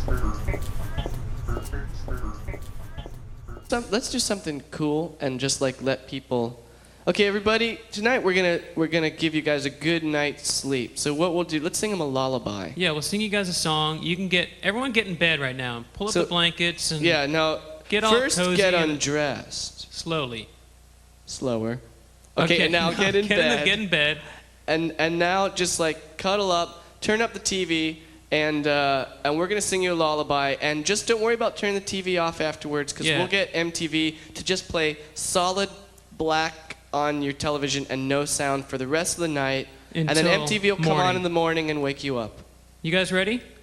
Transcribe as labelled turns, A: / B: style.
A: Let's do something cool and just like let people. Okay, everybody. Tonight we're gonna give you guys a good night's sleep. So what we'll do? Let's sing them a lullaby.
B: Yeah, we'll sing you guys a song. You can everyone get in bed right now. Pull up the blankets and
A: yeah. Now
B: get all
A: first
B: cozy
A: get undressed.
B: Slowly.
A: Slower. Okay, and now get in bed.
B: Get in bed.
A: And now just like cuddle up, turn up the TV, and we're gonna sing you a lullaby. And just don't worry about turning the TV off afterwards, because we'll get MTV to just play solid black on your television and no sound for the rest of the night. And then MTV will come on in the morning and wake you up.
B: You guys ready?